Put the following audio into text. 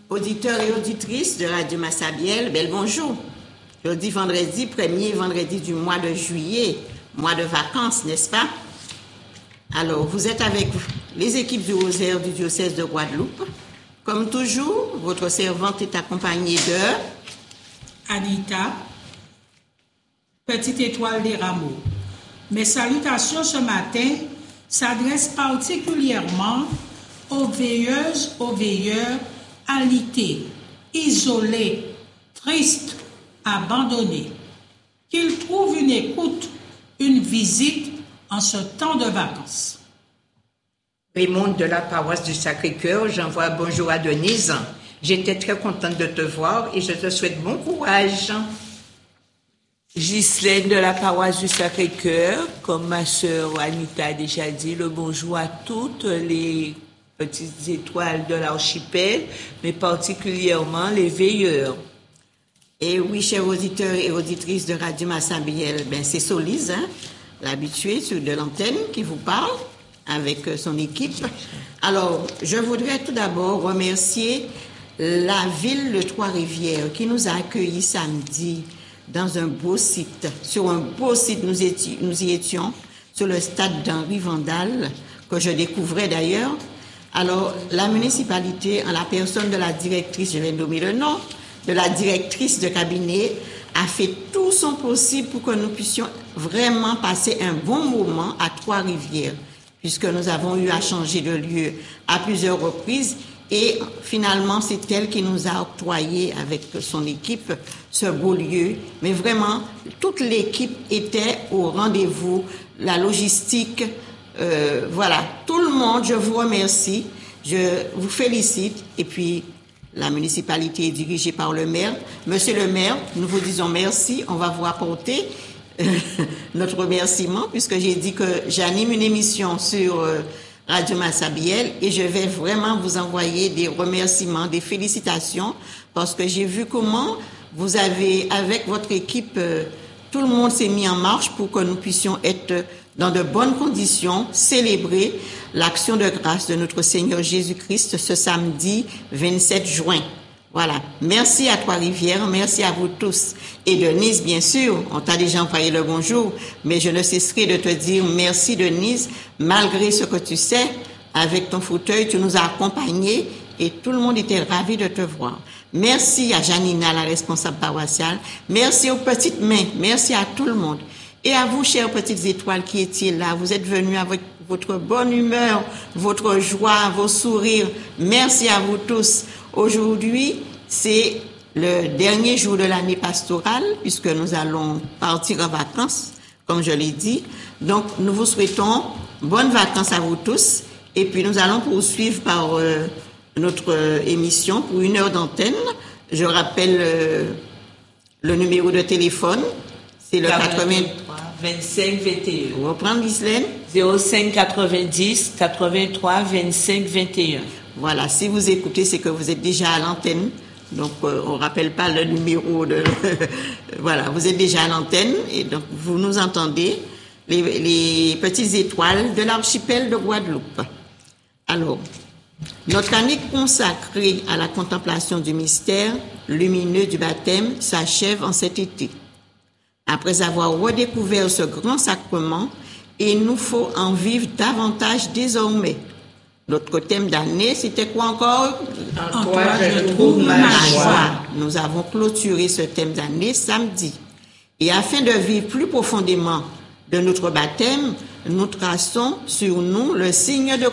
Auditeurs et auditrices de Radio Massabielle, bel bonjour. Jeudi, vendredi, premier vendredi du mois de juillet, mois de vacances, n'est-ce pas? Alors, vous êtes avec les équipes du Rosaire du diocèse de Guadeloupe. Comme toujours, votre servante est accompagnée de Anita, Petite Étoile des Rameaux. Mes salutations ce matin s'adressent particulièrement aux veilleuses, aux veilleurs alités, isolés, tristes, abandonnés. Qu'ils trouvent une écoute, une visite en ce temps de vacances. Raymond de la paroisse du Sacré-Cœur, j'envoie bonjour à Denise. J'étais très contente de te voir et je te souhaite bon courage. Ghislaine de la paroisse du Sacré-Cœur, comme ma sœur Anita a déjà dit, le bonjour à toutes les petites étoiles de l'archipel, mais particulièrement les veilleurs. Et oui, chers auditeurs et auditrices de Radio Massabielle, c'est Solise, l'habituée de l'antenne qui vous parle avec son équipe. Alors, je voudrais tout d'abord remercier la ville de Trois-Rivières qui nous a accueillis samedi dans un beau site. Sur un beau site, nous y étions, sur le stade d'Henri Vandal, que je découvrais d'ailleurs. Alors, la municipalité, en la personne de la directrice, je vais nommer le nom, de la directrice de cabinet, a fait tout son possible pour que nous puissions vraiment passer un bon moment à Trois-Rivières, puisque nous avons eu à changer de lieu à plusieurs reprises. Et finalement, c'est elle qui nous a octroyé avec son équipe ce beau lieu. Mais vraiment, toute l'équipe était au rendez-vous, la logistique, voilà. Tout le monde, je vous remercie, je vous félicite. Et puis, la municipalité est dirigée par le maire. Monsieur le maire, nous vous disons merci. On va vous apporter notre remerciement, puisque j'ai dit que j'anime une émission sur Radio Massabielle et je vais vraiment vous envoyer des remerciements, des félicitations, parce que j'ai vu comment vous avez, avec votre équipe, tout le monde s'est mis en marche pour que nous puissions être dans de bonnes conditions, célébrer l'action de grâce de notre Seigneur Jésus-Christ ce samedi 27 juin. Voilà. Merci à Trois-Rivières, merci à vous tous. Et Denise, bien sûr, on t'a déjà envoyé le bonjour, mais je ne cesserai de te dire merci Denise, malgré ce que tu sais, avec ton fauteuil, tu nous as accompagnés et tout le monde était ravi de te voir. Merci à Janina, la responsable paroissiale. Merci aux petites mains, merci à tout le monde. Et à vous, chères petites étoiles qui étiez là, vous êtes venus avec votre bonne humeur, votre joie, vos sourires. Merci à vous tous. Aujourd'hui, c'est le dernier jour de l'année pastorale, puisque nous allons partir en vacances, comme je l'ai dit. Donc, nous vous souhaitons bonnes vacances à vous tous. Et puis, nous allons poursuivre par notre émission pour 1 heure d'antenne. Je rappelle le numéro de téléphone. C'est le 83 25 21. Vous reprenez, Ghislaine? 05 90 83 25 21. Voilà, si vous écoutez, c'est que vous êtes déjà à l'antenne. Donc, on rappelle pas le numéro de... Voilà, vous êtes déjà à l'antenne et donc vous nous entendez, les petites étoiles de l'archipel de Guadeloupe. Alors, notre année consacrée à la contemplation du mystère lumineux du baptême s'achève en cet été. Après avoir redécouvert ce grand sacrement, il nous faut en vivre davantage désormais. Notre thème d'année, c'était quoi encore? En toi, je trouve ma joie. Nous avons clôturé ce thème d'année samedi. Et afin de vivre plus profondément de notre baptême, nous traçons sur nous le signe de